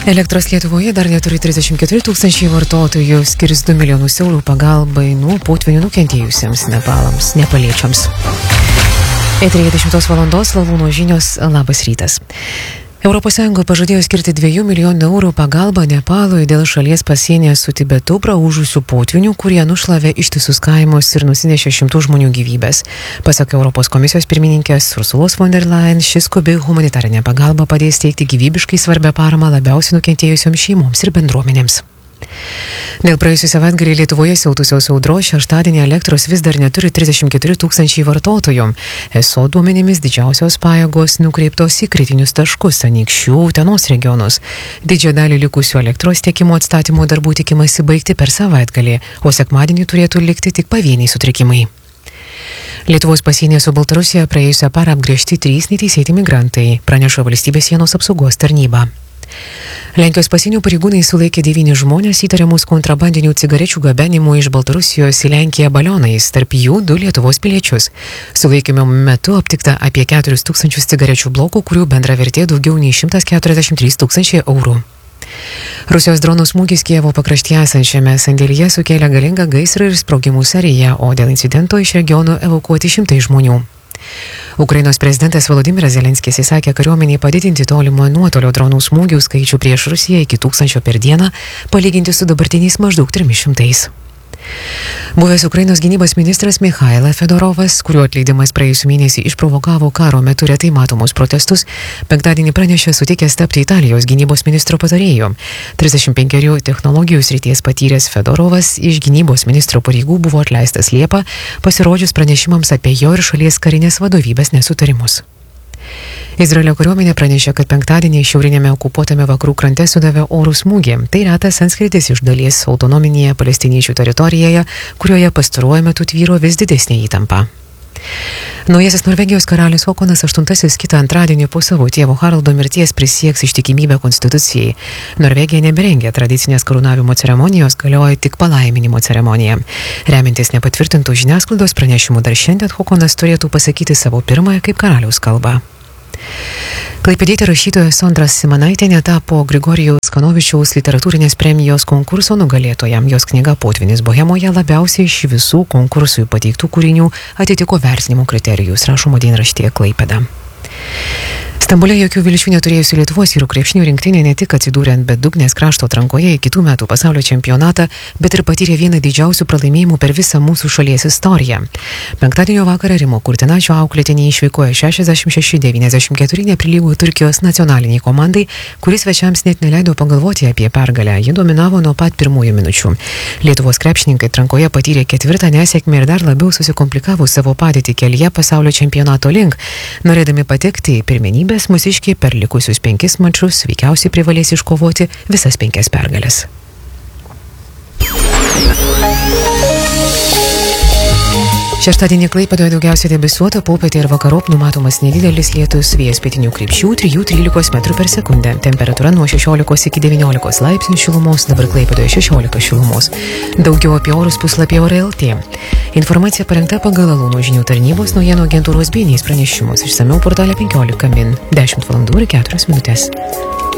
Elektros Lietuvoje dar neturi 34 000 vartotojų, skirs 2 milijonus eurų pagalbai nuo potvinių nukentėjusiems nepaliečiams. Eteryje 10 valandos Lavūno žinios, labas rytas. ES pažadėjo skirti 2 milijonų eurų pagalbą Nepalui dėl šalies pasienyje su Tibetu praūžusių potvinių, kurie nušlavė ištisus kaimus ir nusinešė šimtų žmonių gyvybės. Pasak Europos komisijos pirmininkės Ursulos von der Leyen, šis skubi humanitarinė pagalba padės teikti gyvybiškai svarbią paramą labiausiai nukentėjusioms šeimoms ir bendruomenėms. Dėl praėjusią savaitgalį Lietuvoje siautusios audros šeštadienį elektros vis dar neturi 34 000 vartotojų. ESO duomenimis didžiausios pajėgos nukreiptos į kritinius taškus Anykščių, Utenos regionus. Didžiąją dalį likusių elektros tiekimo atstatymo darbų tikimasi baigti per savaitgalį, o sekmadienį turėtų likti tik pavieniai sutrikimai. Lietuvos pasienyje su Baltarusija praėjusią parą apgręžti 3 neteisėti migrantai, praneša Valstybės sienos apsaugos tarnyba. Lenkijos pasienio pareigūnai sulaikė 9 žmonės įtariamus kontrabandinių cigarečių gabenimu iš Baltarusijos į Lenkiją balionais, tarp jų 2 Lietuvos piliečius. Sulaikymo metu aptikta apie 4 000 cigarečių blokų, kurių bendra vertė daugiau nei 143 000 eurų. Rusijos dronų smūgis Kijevo pakraštyje esančiame sandėlyje sukėlė galingą gaisrą ir sprogimų seriją, o dėl incidento iš regiono evakuoti šimtai žmonių. Ukrainos prezidentas Volodymyras Zelenskis įsakė kariuomeniai padidinti tolimo nuotolio dronų smūgių skaičių prieš Rusiją iki 1000 per dieną, palyginti su dabartiniais maždaug 300. Buvęs Ukrainos gynybos ministras Mikhailo Fedorovas, kurio atleidimas praėjusių mėnesį išprovokavo karo metu retai matomus protestus, penktadienį pranešė sutikęs tapti Italijos gynybos ministro patarėju. 35 technologijų srities patyręs Fedorovas iš gynybos ministro pareigų buvo atleistas Liepą, pasirodžius pranešimams apie jo ir šalies karinės vadovybės nesutarimus. Izraelio kariuomenė pranešė, kad penktadienį šiaurinėme okupuotame vakarų krante sudavė oro smūgį. Tai retas anskridis iš dalies autonominėje palestiniečių teritorijoje, kurioje pastaruoju metu tvyro vis didesnė įtampa. Naujasis Norvegijos karalius Håkonas VIII kitą antradienį po savo tėvo Haraldo mirties prisieks ištikimybę konstitucijai. Norvegija neberengia tradicinės karūnavimo ceremonijos, galioja tik palaiminimo ceremonija. Remiantis nepatvirtintų žiniasklaidos pranešimų, dar šiandien Håkonas turėtų pasakyti savo pirmąją kaip karaliaus kalbą. Klaipėdietė rašytoja Sondra Simanaitienė tapo Grigorijaus Kanovičiaus literatūrinės premijos konkurso nugalėtoja. Jos knyga Potvynis Bohemoje labiausiai iš visų konkursui pateiktų kūrinių atitiko vertinimo kriterijus, rašoma dienraštyje Klaipėda. Stambule jokių vilčių neturėjusi Lietuvos vyrų krepšinio rinktinė ne tik atsidūrė ant bedugnės krašto atrankoje į kitų metų pasaulio čempionatą, bet ir patyrė vieną didžiausių pralaimėjimų per visą mūsų šalies istoriją. Penktadienio vakarą Rimo Kurtinaičio auklėtiniai išvykojo 66-94 neprilygo Turkijos nacionaliniai komandai, kuris svečiams net neleido pagalvoti apie pergalę. Ji dominavo nuo pat pirmųjų minučių. Lietuvos krepšininkai atrankoje patyrė 4. nesėkmę ir dar labiau susikomplikavo savo padėtį kelyje pasaulio čempionato link. Norėdami patekti į pirmenybę, mūsiškiai per likusius 5 mačus veikiausiai privalės iškovoti visas 5 pergales. Šeštadienį Klaipėdoje daugiausiai debesuota, popietė ir vakarop numatomas nedidelis lietus, vėjas pietinių krypčių 3–13 metrų per sekundę. Temperatūra nuo 16 iki 19 laipsnių šilumos, dabar Klaipėdoje 16 šilumos. Daugiau apie orus puslapyje Ora.lt. Informacija parengta pagal Lavūno žinių tarnybos naujienų agentūros BNS pranešimus. Išsamiau portale 15 min. 10 valandų ir 4 minutės.